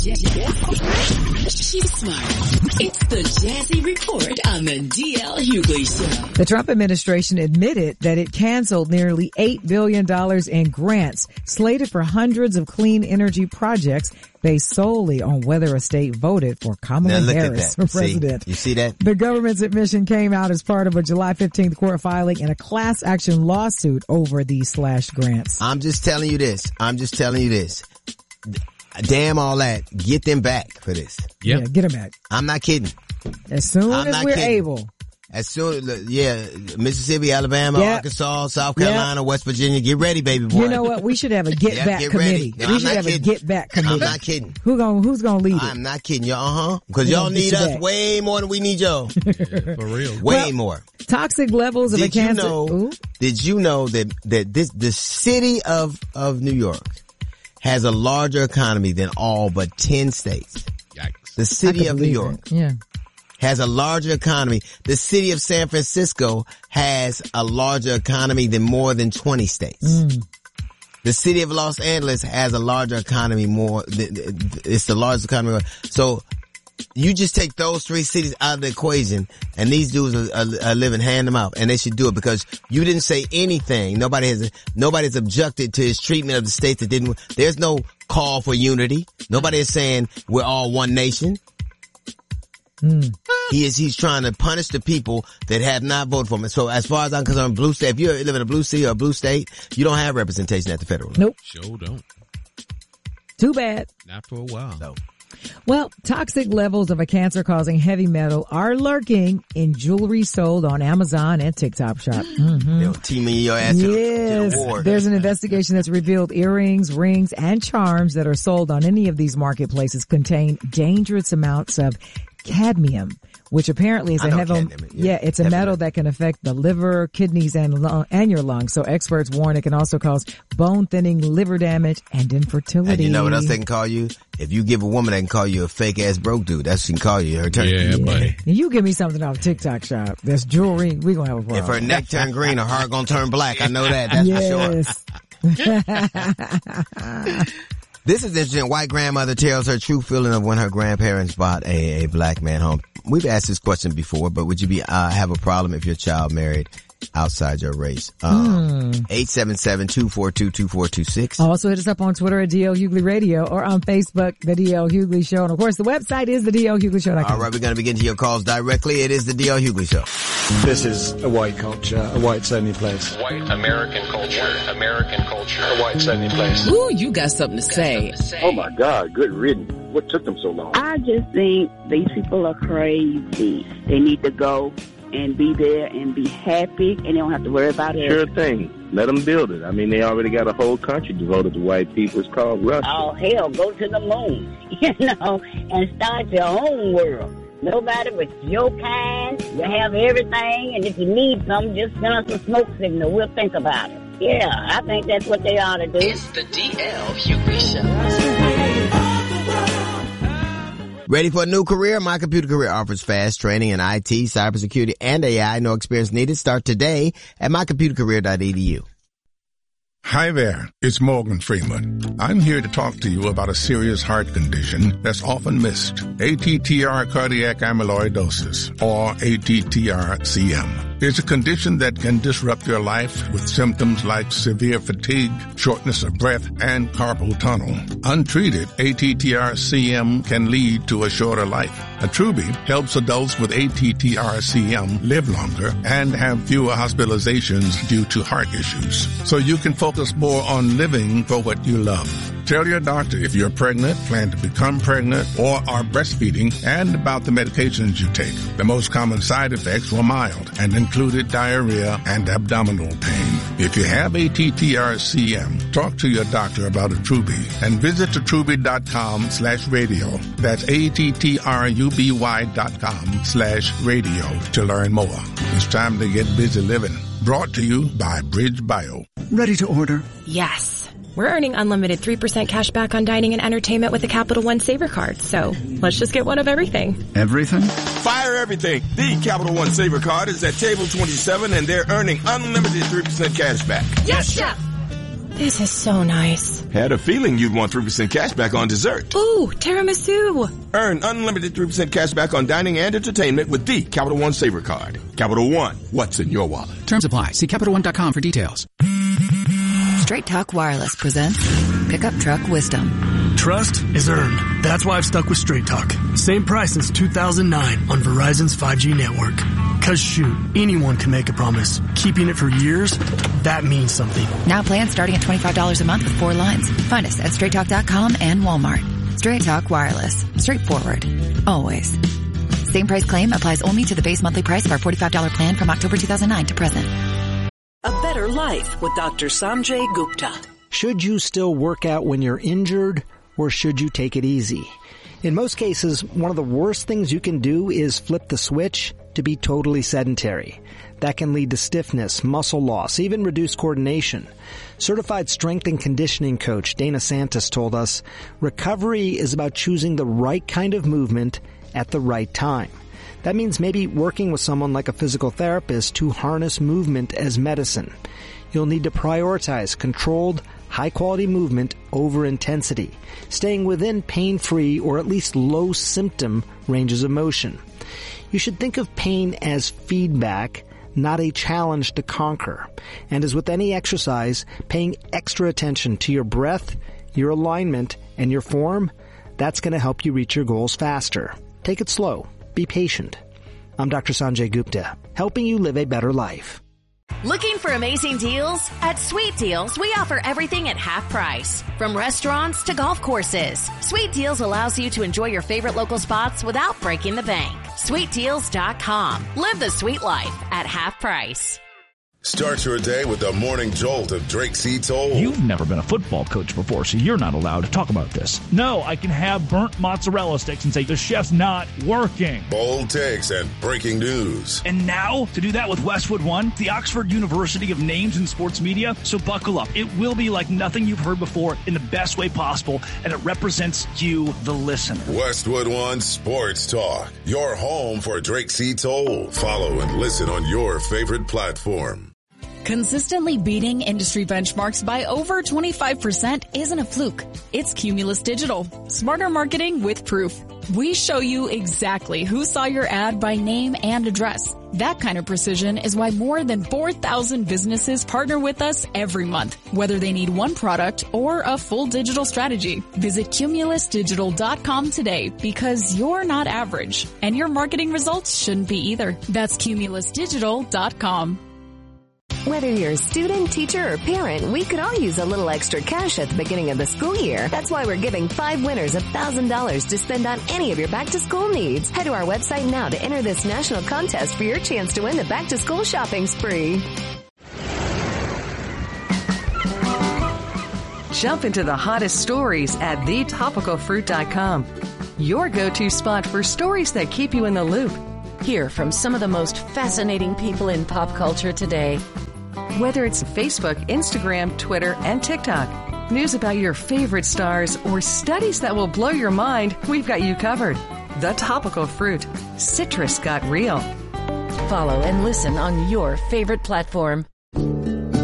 She's smart. It's the Jazzy Report on the DL Hughley Show. The Trump administration admitted that it canceled nearly $8 billion in grants slated for hundreds of clean energy projects based solely on whether a state voted for Kamala Harris for president. You see that? The government's admission came out as part of a July 15th court filing in a class action lawsuit over these slashed grants. I'm just telling you this. Damn all that. Get them back for this. Yep. Yeah, get them back. I'm not kidding. As soon as we're able. Mississippi, Alabama, Arkansas, South Carolina, West Virginia, get ready, baby boy. You know what? We should have a get back committee. We should have a get back committee. I'm not kidding. Who's gonna lead it? I'm not kidding y'all. Because y'all need us way more than we need y'all. For real. Way more. Toxic levels of a cancer. Did you know that the city of New York has a larger economy than all but 10 states? Yikes. The city of New York. Has a larger economy. The city of San Francisco has a larger economy than more than 20 states. The city of Los Angeles has a larger economy it's the largest economy. So you just take those three cities out of the equation and these dudes are living hand to mouth, and they should do it because you didn't say anything. Nobody's objected to his treatment of the states that didn't. There's no call for unity. Nobody is saying we're all one nation. He's trying to punish the people that have not voted for him. So as far as I'm concerned, blue state, if you live in a blue city or a blue state, you don't have representation at the federal level. Nope. Sure don't. Too bad. Not for a while. No. Well, toxic levels of a cancer-causing heavy metal are lurking in jewelry sold on Amazon and TikTok Shop. They'll team in your ass to the war. There's an investigation that's revealed earrings, rings, and charms that are sold on any of these marketplaces contain dangerous amounts of cadmium, which apparently is it's a metal that can affect the liver, kidneys, and your lungs. So experts warn it can also cause bone-thinning, liver damage, and infertility. And you know what else they can call you? If you give a woman, they can call you a fake-ass broke dude. That's what she can call you. Yeah, buddy. You give me something off TikTok Shop that's jewelry, we gonna have a problem. If her neck turn green, her heart gonna turn black. I know that. That's for sure. This is interesting. White grandmother tells her true feeling of when her grandparents bought a black man home. We've asked this question before, but would you have a problem if your child married outside your race? 877-242-2426. Also hit us up on Twitter at DL Hughley Radio or on Facebook, The DL Hughley Show. And of course, the website is thedlhughleyshow.com. All right, we're going to be getting to your calls directly. It is the DL Hughley Show. This is a white culture, a white's only place. White American culture, a white's only place. Ooh, you got something to say. Oh my God, good riddance. What took them so long? I just think these people are crazy. They need to go and be there and be happy, and they don't have to worry about it. Sure thing. Let them build it. I mean, they already got a whole country devoted to white people. It's called Russia. Oh, hell, go to the moon, and start your own world. Nobody but your kind. You have everything, and if you need something, just send us a smoke signal. We'll think about it. Yeah, I think that's what they ought to do. It's the DL Hughley Show. Ready for a new career? My Computer Career offers fast training in IT, cybersecurity, and AI. No experience needed. Start today at mycomputercareer.edu. Hi there, it's Morgan Freeman. I'm here to talk to you about a serious heart condition that's often missed. ATTR cardiac amyloidosis, or ATTR-CM. It's a condition that can disrupt your life with symptoms like severe fatigue, shortness of breath, and carpal tunnel. Untreated, ATTR-CM can lead to a shorter life. Attruby helps adults with ATTR-CM live longer and have fewer hospitalizations due to heart issues. So you can focus more on living for what you love. Tell your doctor if you're pregnant, plan to become pregnant, or are breastfeeding, and about the medications you take. The most common side effects were mild and included diarrhea and abdominal pain. If you have ATTR-CM, talk to your doctor about Attruby and visit attruby.com/radio. That's ATTRUBY.com/radio to learn more. It's time to get busy living. Brought to you by Bridge Bio. Ready to order? Yes. We're earning unlimited 3% cash back on dining and entertainment with the Capital One Saver Card. So let's just get one of everything. Everything? Fire everything. The Capital One Saver Card is at table 27 and they're earning unlimited 3% cash back. Yes, Chef! This is so nice. Had a feeling you'd want 3% cash back on dessert. Ooh, tiramisu. Earn unlimited 3% cash back on dining and entertainment with the Capital One Saver Card. Capital One, what's in your wallet? Terms apply. See CapitalOne.com for details. Straight Talk Wireless presents Pickup Truck Wisdom. Trust is earned. That's why I've stuck with Straight Talk. Same price since 2009 on Verizon's 5G network. Cause shoot, anyone can make a promise. Keeping it for years, that means something. Now plans starting at $25 a month with 4 lines. Find us at straighttalk.com and Walmart. Straight Talk Wireless. Straightforward. Always. Same price claim applies only to the base monthly price of our $45 plan from October 2009 to present. A Better Life with Dr. Sanjay Gupta. Should you still work out when you're injured, or should you take it easy? In most cases, one of the worst things you can do is flip the switch to be totally sedentary. That can lead to stiffness, muscle loss, even reduced coordination. Certified strength and conditioning coach Dana Santos told us, recovery is about choosing the right kind of movement at the right time. That means maybe working with someone like a physical therapist to harness movement as medicine. You'll need to prioritize controlled, high-quality movement over intensity, staying within pain-free or at least low-symptom ranges of motion. You should think of pain as feedback, not a challenge to conquer. And as with any exercise, paying extra attention to your breath, your alignment, and your form, that's going to help you reach your goals faster. Take it slow. Be patient. I'm Dr. Sanjay Gupta, helping you live a better life. Looking for amazing deals? At Sweet Deals, we offer everything at half price. From restaurants to golf courses, Sweet Deals allows you to enjoy your favorite local spots without breaking the bank. SweetDeals.com. Live the sweet life at half price. Start your day with the morning jolt of Drake C. Toll. You've never been a football coach before, so you're not allowed to talk about this. No, I can have burnt mozzarella sticks and say the chef's not working. Bold takes and breaking news. And now, to do that with Westwood One, the Oxford University of names in sports media, so buckle up. It will be like nothing you've heard before in the best way possible, and it represents you, the listener. Westwood One Sports Talk, your home for Drake C. Toll. Follow and listen on your favorite platform. Consistently beating industry benchmarks by over 25% isn't a fluke. It's Cumulus Digital. Smarter marketing with proof. We show you exactly who saw your ad by name and address. That kind of precision is why more than 4,000 businesses partner with us every month, whether they need one product or a full digital strategy. Visit cumulusdigital.com today because you're not average, and your marketing results shouldn't be either. That's cumulusdigital.com. Whether you're a student, teacher, or parent, we could all use a little extra cash at the beginning of the school year. That's why we're giving 5 winners $1,000 to spend on any of your back-to-school needs. Head to our website now to enter this national contest for your chance to win the back-to-school shopping spree. Jump into the hottest stories at thetopicalfruit.com. Your go-to spot for stories that keep you in the loop. Hear from some of the most fascinating people in pop culture today. Whether it's Facebook, Instagram, Twitter, and TikTok, news about your favorite stars, or studies that will blow your mind, we've got you covered. The Topical Fruit. Citrus got real. Follow and listen on your favorite platform.